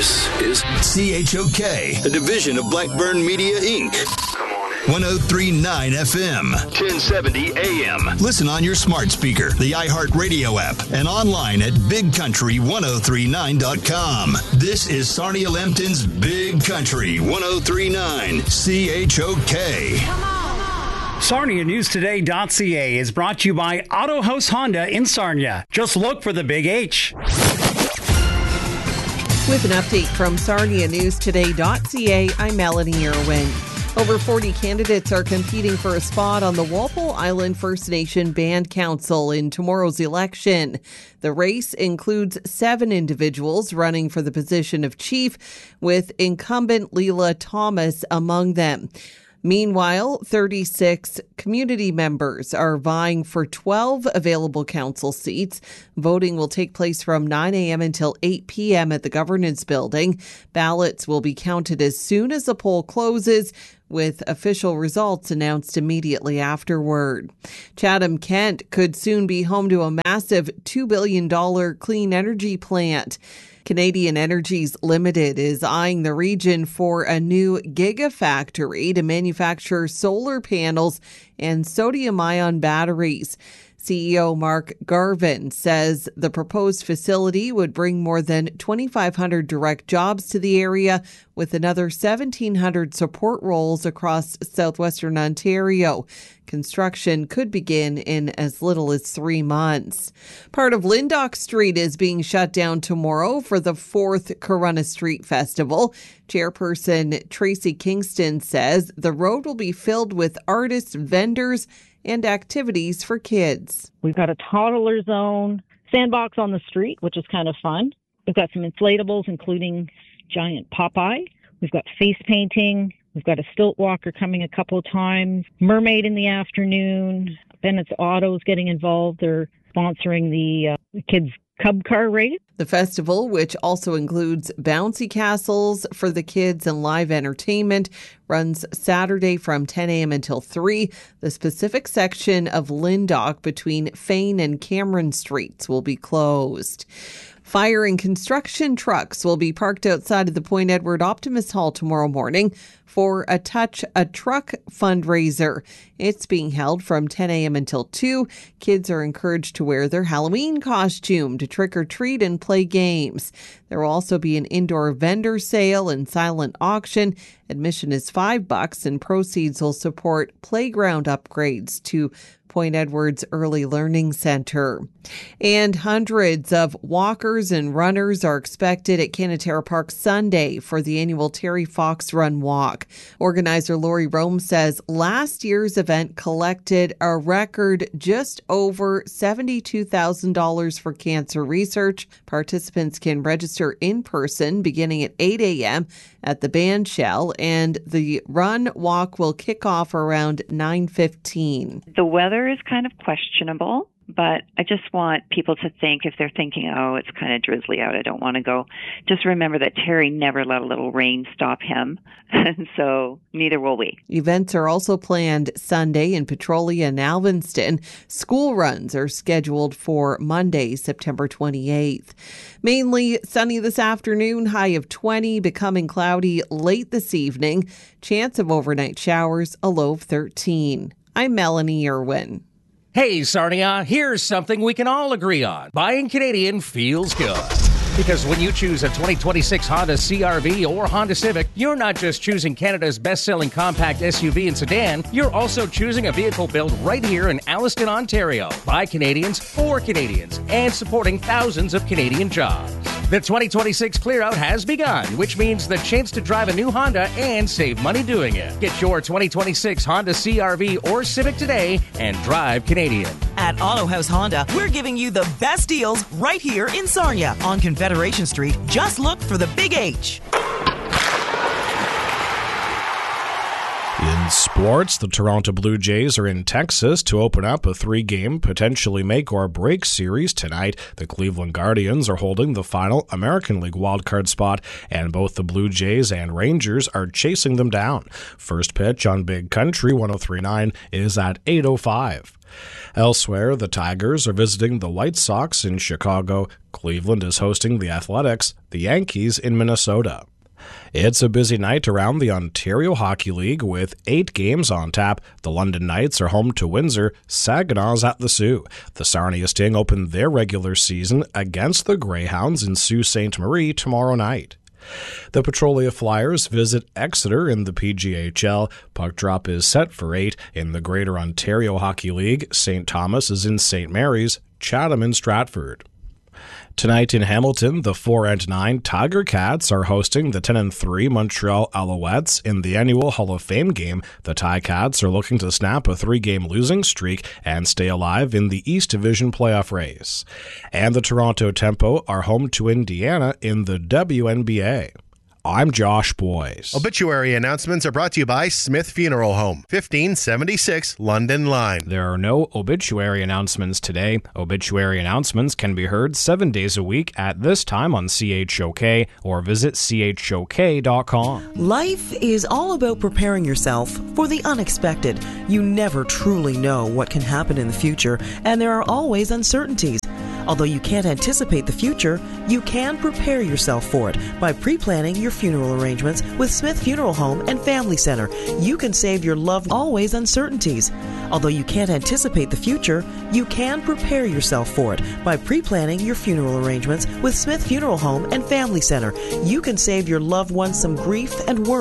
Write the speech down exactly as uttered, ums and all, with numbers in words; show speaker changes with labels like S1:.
S1: This is C H O K, a division of Blackburn Media, Incorporated. one oh three point nine F M, ten seventy A M. Listen on your smart speaker, the iHeartRadio app, and online at big country ten thirty-nine dot com. This is Sarnia Lambton's Big Country ten thirty-nine C H O K.
S2: Sarnia News Today dot C A is brought to you by Auto House Honda in Sarnia. Just look for the Big H.
S3: With an update from Sarnia News Today dot C A, I'm Melanie Irwin. Over forty candidates are competing for a spot on the Walpole Island First Nation Band Council in tomorrow's election. The race includes seven individuals running for the position of chief, with incumbent Leela Thomas among them. Meanwhile, thirty-six community members are vying for twelve available council seats. Voting will take place from nine a.m. until eight p.m. at the Governance Building. Ballots will be counted as soon as the poll closes, with official results announced immediately afterward. Chatham-Kent could soon be home to a massive two billion dollars clean energy plant. Canadian Energies Limited is eyeing the region for a new gigafactory to manufacture solar panels and sodium-ion batteries. C E O Mark Garvin says the proposed facility would bring more than twenty-five hundred direct jobs to the area, with another seventeen hundred support roles across southwestern Ontario. Construction could begin in as little as three months. Part of Lyndoch Street is being shut down tomorrow for the fourth Corunna Street Festival. Chairperson Tracy Kingston says the road will be filled with artists, vendors, and activities for kids.
S4: We've got a toddler zone, sandbox on the street, which is kind of fun. We've got some inflatables, including giant Popeye. We've got face painting. We've got a stilt walker coming a couple of times. Mermaid in the afternoon. Bennett's Auto's getting involved. They're sponsoring the uh, kids' Cub car race.
S3: The festival, which also includes bouncy castles for the kids and live entertainment, runs Saturday from ten a.m. until three. The specific section of Lyndoch between Fane and Cameron Streets will be closed. Fire and construction trucks will be parked outside of the Point Edward Optimus Hall tomorrow morning for a Touch a Truck fundraiser. It's being held from ten a.m. until two. Kids are encouraged to wear their Halloween costume to trick or treat and play games. There will also be an indoor vendor sale and silent auction. Admission is five bucks, and proceeds will support playground upgrades to Point Edward's Early Learning Center. And hundreds of walkers and runners are expected at Canatera Park Sunday for the annual Terry Fox Run Walk. Organizer Lori Rome says last year's event collected a record just over seventy-two thousand dollars for cancer research. Participants can register in person beginning at eight a.m. at the band shell, and the run walk will kick off around nine fifteen.
S5: The weather is kind of questionable, but I just want people to think, if they're thinking, oh, it's kind of drizzly out, I don't want to go, just remember that Terry never let a little rain stop him, and so neither will we.
S3: Events are also planned Sunday in Petrolia and Alvinston. School runs are scheduled for Monday, September twenty-eighth. Mainly sunny this afternoon, high of twenty, becoming cloudy late this evening. Chance of overnight showers, a low of thirteen. I'm Melanie Irwin.
S6: Hey, Sarnia, here's something we can all agree on. Buying Canadian feels good. Because when you choose a twenty twenty-six Honda C R V or Honda Civic, you're not just choosing Canada's best-selling compact S U V and sedan, you're also choosing a vehicle built right here in Alliston, Ontario, by Canadians for Canadians, and supporting thousands of Canadian jobs. The twenty twenty-six clear-out has begun, which means the chance to drive a new Honda and save money doing it. Get your twenty twenty-six Honda C R V or Civic today and drive Canadian.
S7: At Auto House Honda, we're giving you the best deals right here in Sarnia on Confederation Street. Just look for the Big H.
S1: In
S8: Sports, the Toronto Blue Jays are in Texas to open up a three-game, potentially make-or-break series tonight. The Cleveland Guardians are holding the final American League wildcard spot, and both the Blue Jays and Rangers are chasing them down. First pitch on Big Country one oh three point nine is at eight oh five. Elsewhere, the Tigers are visiting the White Sox in Chicago. Cleveland is hosting the Athletics, the Yankees in Minnesota. It's a busy night around the Ontario Hockey League with eight games on tap. The London Knights are home to Windsor. Saginaw's at the Sioux. The Sarnia Sting open their regular season against the Greyhounds in Sault Ste. Marie tomorrow night. The Petrolia Flyers visit Exeter in the P G H L. Puck drop is set for eight. In the Greater Ontario Hockey League, Saint Thomas is in Saint Mary's, Chatham in Stratford. Tonight in Hamilton, the four and nine Tiger Cats are hosting the ten and three Montreal Alouettes in the annual Hall of Fame game. The Ticats are looking to snap a three-game losing streak and stay alive in the East Division playoff race. And the Toronto Tempo are home to Indiana in the W N B A. I'm Josh Boyce.
S9: Obituary announcements are brought to you by Smith Funeral Home, fifteen seventy-six London Line.
S8: There are no obituary announcements today. Obituary announcements can be heard seven days a week at this time on C H O K or visit C H O K dot com.
S7: Life is all about preparing yourself for the unexpected. You never truly know what can happen in the future, and there are always uncertainties. Although you can't anticipate the future, you can prepare yourself for it by pre-planning your funeral arrangements with Smith Funeral Home and Family Center. You can save your loved always uncertainties. Although you can't anticipate the future, you can prepare yourself for it by pre-planning your funeral arrangements with Smith Funeral Home and Family Center. You can save your loved ones some grief and worry.